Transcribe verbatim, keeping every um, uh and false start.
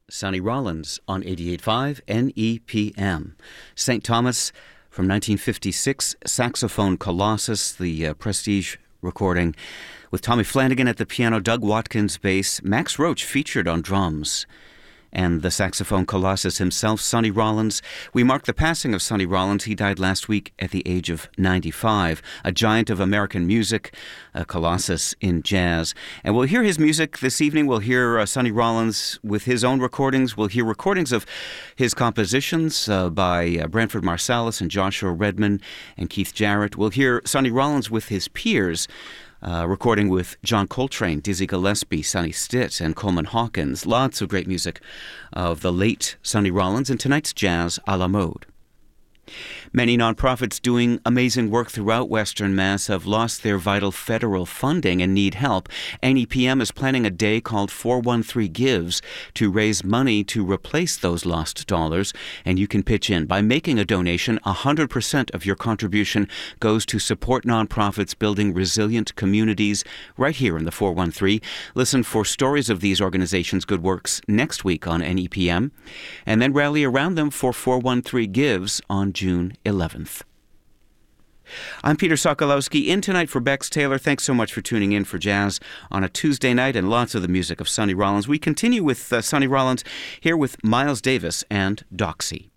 Sonny Rollins on eighty-eight point five N E P M. Saint Thomas from nineteen fifty-six, saxophone Colossus, the uh, Prestige recording, with Tommy Flanagan at the piano, Doug Watkins bass, Max Roach featured on drums, and the saxophone Colossus himself, Sonny Rollins. We mark the passing of Sonny Rollins. He died last week at the age of ninety-five, a giant of American music, a colossus in jazz. And we'll hear his music this evening. We'll hear uh, Sonny Rollins with his own recordings. We'll hear recordings of his compositions uh, by uh, Branford Marsalis and Joshua Redman and Keith Jarrett. We'll hear Sonny Rollins with his peers, Uh, recording with John Coltrane, Dizzy Gillespie, Sonny Stitt, and Coleman Hawkins. Lots of great music of the late Sonny Rollins and tonight's Jazz a la Mode. Many nonprofits doing amazing work throughout Western Mass have lost their vital federal funding and need help. N E P M is planning a day called four one three Gives to raise money to replace those lost dollars, and you can pitch in. By making a donation, one hundred percent of your contribution goes to support nonprofits building resilient communities right here in the four one three. Listen for stories of these organizations' good works next week on N E P M, and then rally around them for four one three Gives on June eleventh. I'm Peter Sokolowski, in tonight for Bex Taylor. Thanks so much for tuning in for Jazz on a Tuesday night and lots of the music of Sonny Rollins. We continue with uh, Sonny Rollins here with Miles Davis and Doxy.